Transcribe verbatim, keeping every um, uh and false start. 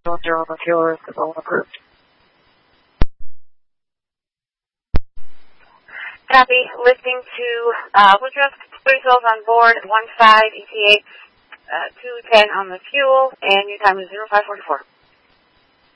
Zero the fuel is approved. Copy. Lifting to uh, Woodruff, three souls on board, one five E T A, uh, two ten on the fuel, and your time is zero five forty four.